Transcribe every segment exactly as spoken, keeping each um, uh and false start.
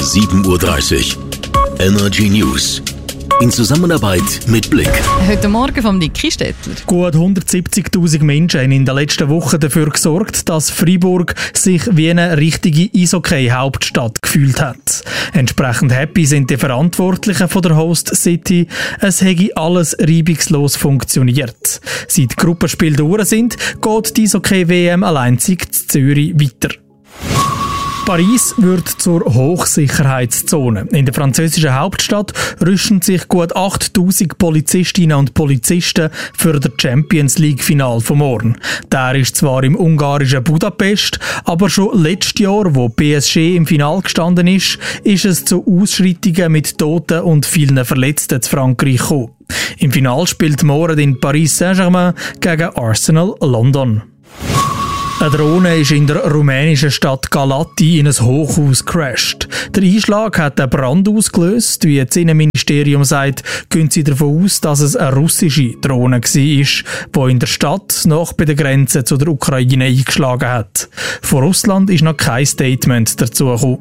sieben Uhr dreißig. Energy News. In Zusammenarbeit mit Blick. Heute Morgen vom Niki Stettler. Gut hundertsiebzigtausend Menschen haben in den letzten Wochen dafür gesorgt, dass Freiburg sich wie eine richtige Eishockey-Hauptstadt gefühlt hat. Entsprechend happy sind die Verantwortlichen von der Host City. Es hätte alles reibungslos funktioniert. Seit die Gruppenspiele durch sind, geht die Eishockey-W M alleinzig in Zürich weiter. Paris wird zur Hochsicherheitszone. In der französischen Hauptstadt rüsten sich gut achttausend Polizistinnen und Polizisten für das Champions League-Final von morgen. Der ist zwar im ungarischen Budapest, aber schon letztes Jahr, wo P S G im Final gestanden ist, ist es zu Ausschreitungen mit Toten und vielen Verletzten zu Frankreich gekommen. Im Final spielt morgen in Paris Saint-Germain gegen Arsenal London. Eine Drohne ist in der rumänischen Stadt Galati in ein Hochhaus gecrasht. Der Einschlag hat einen Brand ausgelöst. Wie das Innenministerium sagt, gehen sie davon aus, dass es eine russische Drohne war, die in der Stadt nach bei der Grenze zu der Ukraine eingeschlagen hat. Von Russland ist noch kein Statement dazu gekommen.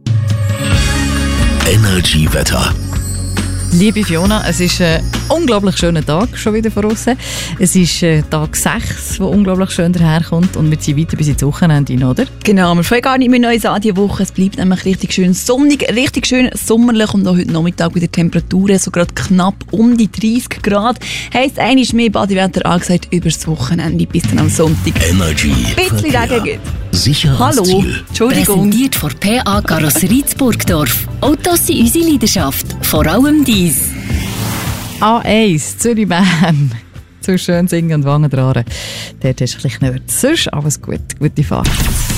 Energy Wetter. Liebe Fiona, es ist ein unglaublich schöner Tag schon wieder voraus. Es ist äh, Tag sechs, der unglaublich schön daherkommt und wir ziehen weiter bis ins Wochenende hin, oder? Genau, wir fangen gar nicht mehr neu an diese Woche. Es bleibt nämlich richtig schön sonnig, richtig schön sommerlich und auch heute Nachmittag wieder Temperaturen so gerade knapp um die dreißig Grad. Heisst, einmal mehr Badewetter angesagt über das Wochenende bis dann am Sonntag. Energy. Ein bisschen Regen gibt. Sicher Hallo, ans Ziel. Entschuldigung. Präsentiert von P A Karosserie Burgdorf. Autos sind unsere Leidenschaft, vor allem dies. A eins, Zürich-Bern. Zu schön singen und Wangen dran. Dort ist ein bisschen Nerds. Sonst alles gut, gute Fahrt.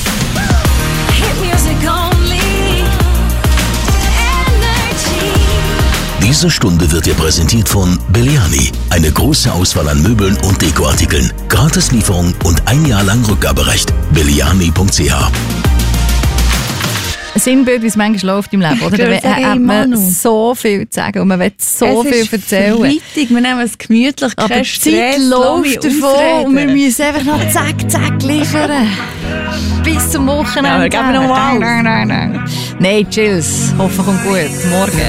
Diese Stunde wird dir präsentiert von Belliani. Eine große Auswahl an Möbeln und Dekoartikeln. Gratislieferung und ein Jahr lang Rückgaberecht. belliani punkt c h. Sinnbild, wie es manchmal läuft im Leben, oder? Da hat man so viel zu sagen und man will so es viel erzählen. Freitag, wir nehmen es gemütlich, aber kein die Zeit Stress, läuft davon und wir müssen einfach noch zack, zack liefern. Bis zum Wochenende. Ja, geben wir noch mal. Nein, chills. Hoffe, kommt gut. Morgen.